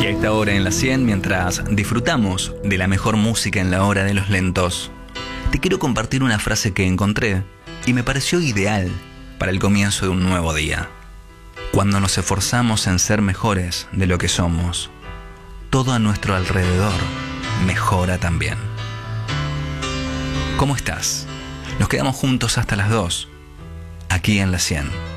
Y a esta hora en la 100, mientras disfrutamos de la mejor música en la hora de los lentos, te quiero compartir una frase que encontré y me pareció ideal para el comienzo de un nuevo día. Cuando nos esforzamos en ser mejores de lo que somos, todo a nuestro alrededor mejora también. ¿Cómo estás? Nos quedamos juntos hasta las 2, aquí en la 100.